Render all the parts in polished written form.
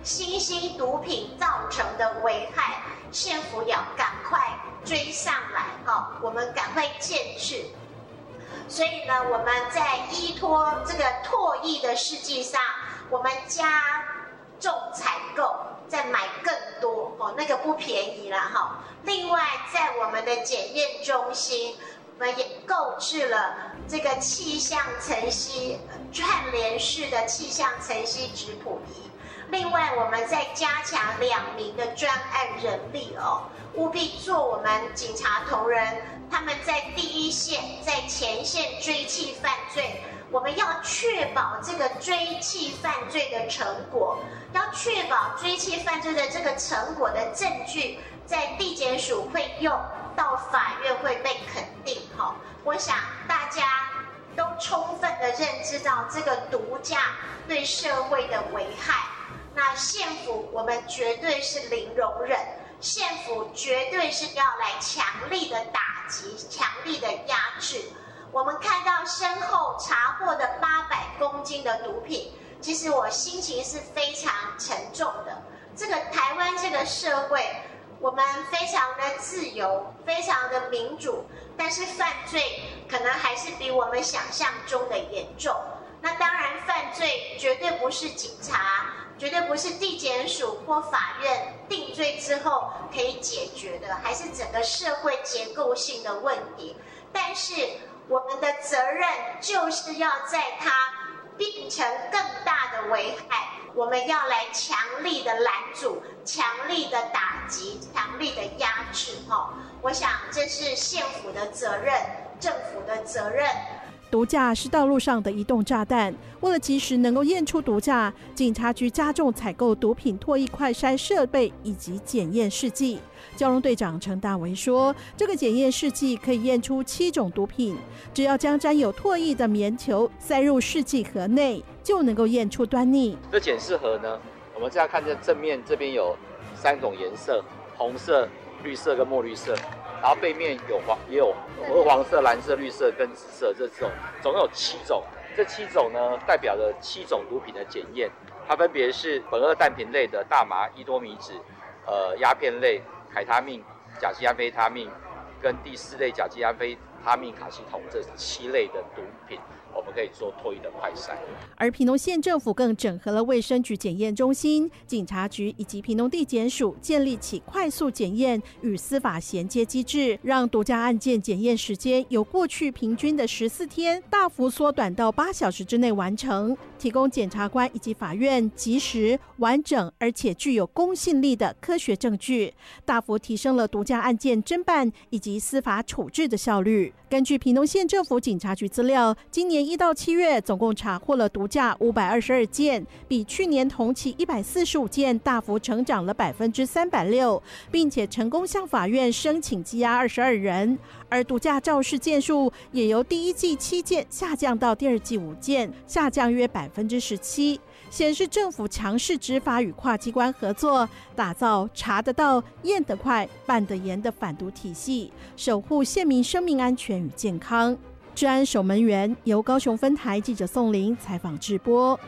新兴毒品造成的危害，县府要赶快追上来我们赶快建制。所以呢，我们在依托这个唾液的试剂上，我们加重采购，再买更多那个不便宜啦另外，在我们的检验中心，我们也购置了这个气象层析串联式的气象层析质谱仪。另外，我们再加强2名的专案人力务必做我们警察同仁他们在第一线、在前线追缉犯罪。我们要确保这个追缉犯罪的成果，要确保追缉犯罪的这个成果的证据，在地检署会用，到法院会被肯定我想大家都充分的认知到这个毒驾对社会的危害。那县府我们绝对是零容忍，县府绝对是要来强力的打击、强力的压制。我们看到身后查获的800公斤的毒品，其实我心情是非常沉重的。这个台湾这个社会，我们非常的自由，非常的民主，但是犯罪可能还是比我们想象中的严重。那当然，犯罪绝对不是警察，绝对不是地检署或法院定罪之后可以解决的，还是整个社会结构性的问题。但是我们的责任就是要在它变成更大的危害，我们要来强力的拦阻、强力的打击、强力的压制我想这是县府的责任，政府的责任。 毒驾是道路上的移动炸弹，为了及时能够验出毒驾，警察局加重采购毒品唾液快筛设备以及检验试剂。交通队长陈大为说，这个检验试剂可以验出7种毒品，只要将沾有唾液的棉球塞入试剂盒内，就能够验出端倪。 这检视盒呢，我们这样看见正面这边有3种颜色，红色、绿色跟墨绿色，然后背面也有鹅黄色、蓝色、绿色跟紫色，这种总共有7种。这7种呢，代表了7种毒品的检验，它分别是苯二氮平类的大麻、伊多米酯、鸦片类、凯他命、甲基安非他命，跟第4类甲基安非他命卡西酮，这7类的毒品，我们可以做唾液的快筛。 而屏东县政府更整合了卫生局检验中心、警察局以及屏东地检署，建立起快速检验与司法衔接机制，让毒驾案件检验时间由过去平均的14天大幅缩短到8小时之内完成，提供检察官以及法院及时、完整而且具有公信力的科学证据，大幅提升了毒驾案件侦办以及司法处置的效率。根据屏东县政府警察局资料，今年1到7月总共查获了毒驾522件，比去年同期145件大幅成长了306%，并且成功向法院申请羁押22人。而毒驾肇事件数也由第一季7件下降到第二季5件，下降约17%，显示政府强势执法与跨机关合作，打造查得到、验得快、办得严的反毒体系，守护县民生命安全与健康。治安守门员由高雄分台记者宋玲采访直播。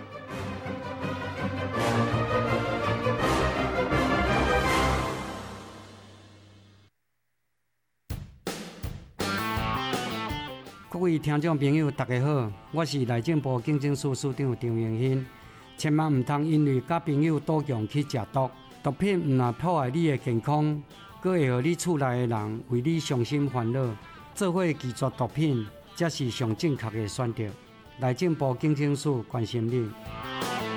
各位听众朋友大家好，我是内政部警政署署长张永新。千万唔通因为甲朋友赌强去食毒，毒品唔但破坏你的健康，佫会互你厝内的人为你伤心烦恼，做伙拒绝毒品，才是上正确的选择。内政部警政署关心你。